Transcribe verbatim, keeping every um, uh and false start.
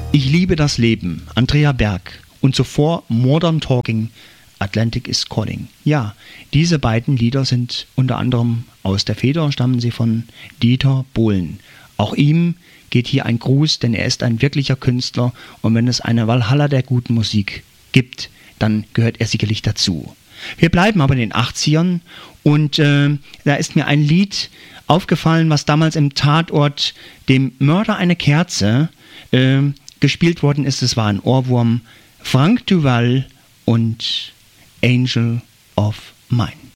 Ich liebe das Leben, Andrea Berg. Und zuvor Modern Talking, Atlantic is Calling. Ja, diese beiden Lieder sind unter anderem aus der Feder, stammen sie von Dieter Bohlen. Auch ihm geht hier ein Gruß, denn er ist ein wirklicher Künstler und wenn es eine Walhalla der guten Musik gibt, dann gehört er sicherlich dazu. Wir bleiben aber in den achtzigern und äh, da ist mir ein Lied aufgefallen, was damals im Tatort dem Mörder eine Kerze äh, gespielt worden ist. Es war ein Ohrwurm. Frank Duval und Angel of Mine.